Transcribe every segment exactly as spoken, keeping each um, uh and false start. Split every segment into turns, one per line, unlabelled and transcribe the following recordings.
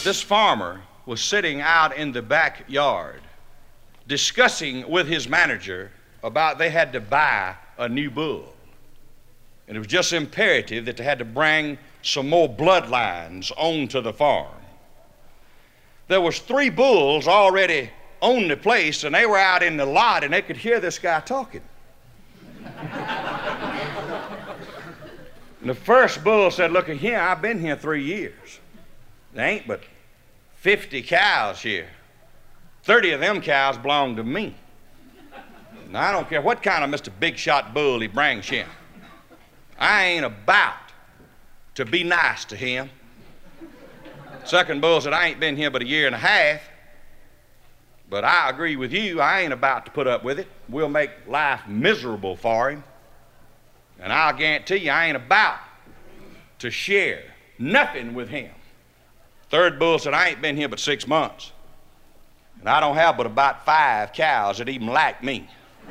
This farmer was sitting out in the backyard discussing with his manager about they had to buy a new bull. And it was just imperative that they had to bring some more bloodlines onto the farm. There was three bulls already on the place, and they were out in the lot, and they could hear this guy talking. And the first bull said, "Look at here, I've been here three years. There ain't but fifty cows here. thirty of them cows belong to me. Now, I don't care what kind of Mister Big Shot bull he brings here. I ain't about to be nice to him." Second bull said, "I ain't been here but a year and a half, but I agree with you, I ain't about to put up with it. We'll make life miserable for him. And I'll guarantee you I ain't about to share nothing with him." Third bull said, "I ain't been here but six months, and I don't have but about five cows that even like me.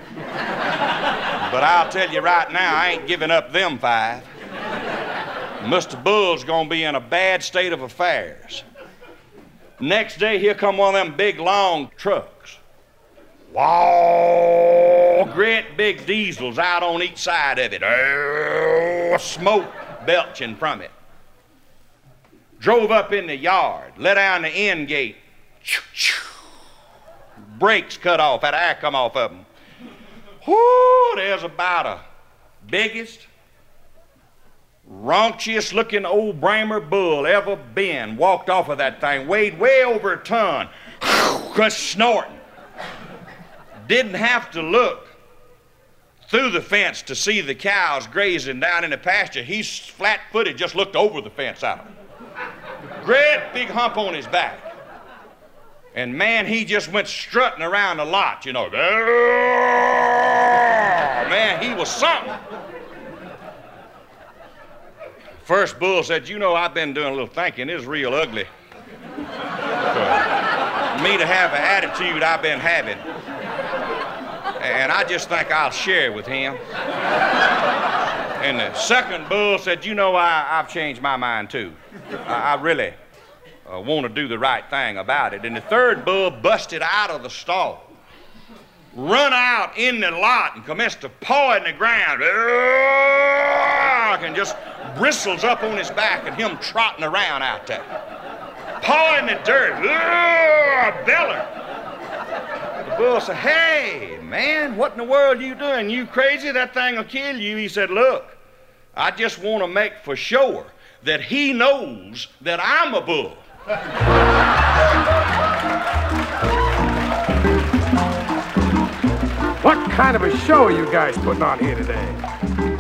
But I'll tell you right now, I ain't giving up them five. Mister Bull's gonna be in a bad state of affairs." Next day, here come one of them big, long trucks. Wow, great big diesels out on each side of it. Oh, smoke belching from it. Drove up in the yard, let down the end gate. Brakes cut off, had air come off of them. Whoo, there's about a biggest, raunchiest looking old Bramer bull ever been. Walked off of that thing, weighed way over a ton, just snorting. Didn't have to look through the fence to see the cows grazing down in the pasture. He's flat-footed, just looked over the fence at them. Great big hump on his back. And man, he just went strutting around the lot, you know. Man, he was something. First bull said, "You know, I've been doing a little thinking. It's real ugly for me to have an attitude I've been having. And I just think I'll share with him." And the second bull said, "You know, I, I've changed my mind too. I, I really uh, want to do the right thing about it." And the third bull busted out of the stall, run out in the lot, and commenced to paw in the ground. And just bristles up on his back, and him trotting around out there, pawing the dirt, belling. The bull said, "Hey, man, what in the world are you doing? You crazy? That thing will kill you." He said, "Look, I just want to make for sure that he knows that I'm a bull."
What kind of a show are you guys putting on here today?